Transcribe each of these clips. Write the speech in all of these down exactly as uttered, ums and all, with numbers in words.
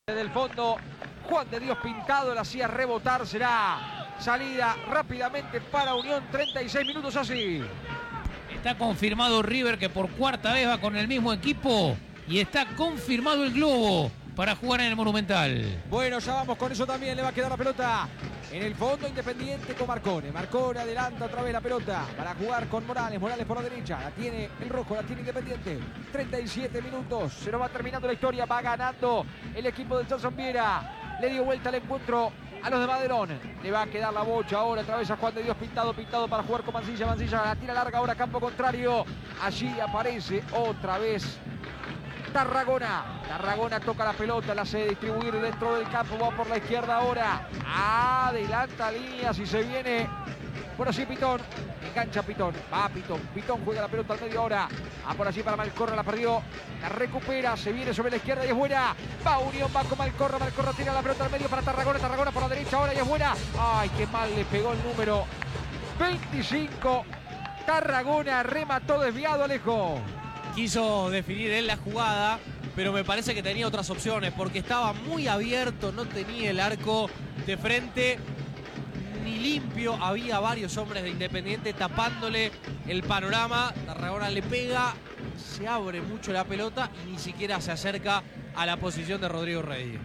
Del fondo, Juan de Dios Pintado la hacía rebotar, será salida rápidamente para Unión, treinta y seis minutos así. Está confirmado River que por cuarta vez va con el mismo equipo y está confirmado el globo para jugar en el Monumental. Bueno, ya vamos con eso también, le va a quedar la pelota en el fondo Independiente con Marcone. Marcone adelanta otra vez la pelota para jugar con Morales. Morales por la derecha, la tiene el rojo, la tiene Independiente. treinta y siete minutos, se nos va terminando la historia, va ganando el equipo de Johnson Viera. Le dio vuelta al encuentro a los de Maderón. Le va a quedar la bocha ahora otra vez a Juan de Dios Pintado. Pintado para jugar con Mancilla. Mancilla la tira larga ahora, campo contrario. Allí aparece otra vez Tarragona. Tarragona toca la pelota, la hace distribuir dentro del campo. Va por la izquierda ahora. Adelanta líneas y se viene por allí Pitón. Engancha Pitón. Va Pitón. Pitón juega la pelota al medio ahora. Va por allí para Malcorra, la perdió. La recupera, se viene sobre la izquierda y es buena. Va Unión, va con Malcorra. Malcorra tira la pelota al medio para Tarragona. Tarragona por la derecha ahora y es buena. Ay, qué mal le pegó el número veinticinco. Tarragona remató desviado, Alejo. Quiso definir él la jugada, pero me parece que tenía otras opciones, porque estaba muy abierto, no tenía el arco de frente ni limpio. Había varios hombres de Independiente tapándole el panorama. Tarragona le pega, se abre mucho la pelota y ni siquiera se acerca a la posición de Rodrigo Rey.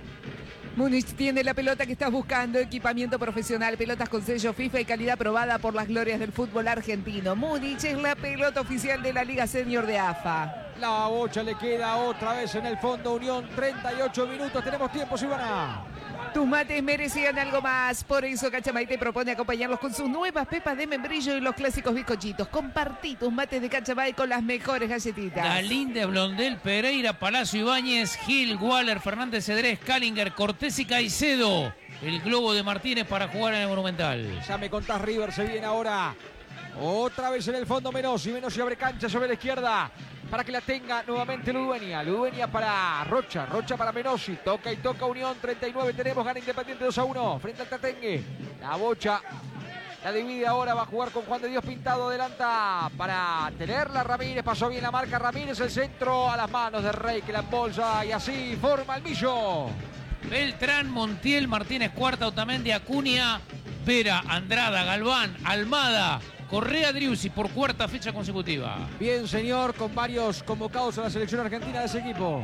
Múnich tiene la pelota que estás buscando, equipamiento profesional, pelotas con sello FIFA y calidad aprobada por las glorias del fútbol argentino. Múnich es la pelota oficial de la Liga Senior de A F A. La bocha le queda otra vez en el fondo Unión, treinta y ocho minutos, tenemos tiempo, Silvana. Tus mates merecían algo más, por eso Cachamay propone acompañarlos con sus nuevas pepas de membrillo y los clásicos bizcochitos. Compartí tus mates de Cachamay con las mejores galletitas. Galíndez, Blondel, Pereira, Palacio Ibáñez, Gil, Waller, Fernández Cedrés, Callinger, Cortés y Caicedo. El globo de Martínez para jugar en el Monumental. Ya me contás, River se viene ahora. Otra vez en el fondo Menossi. Menossi abre cancha sobre la izquierda para que la tenga nuevamente Ludueña. Ludueña para Rocha. Rocha para Menossi. Toca y toca Unión. treinta y nueve tenemos. Gana Independiente dos a uno. Frente al Tatengue. La bocha la divide ahora. Va a jugar con Juan de Dios Pintado. Adelanta para tenerla Ramírez. Pasó bien la marca Ramírez. El centro a las manos de Rey que la embolsa. Y así forma el Millo. Beltrán, Montiel, Martínez Cuarta, Otamendi, Acuña, Vera, Andrada, Galván, Almada, Correa, Driussi por cuarta fecha consecutiva. Bien, señor, con varios convocados a la selección argentina de ese equipo.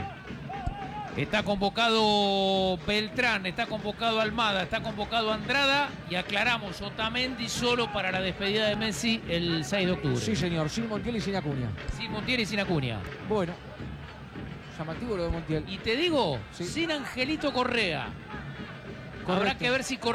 Está convocado Beltrán, está convocado Almada, está convocado Andrada y aclaramos, Otamendi solo para la despedida de Messi el seis de octubre. Sí, señor, sin Montiel y sin Acuña. Sin Montiel y sin Acuña. Bueno, llamativo lo de Montiel. Y te digo, sí, sin Angelito Correa. Correcto. Habrá que ver si Correa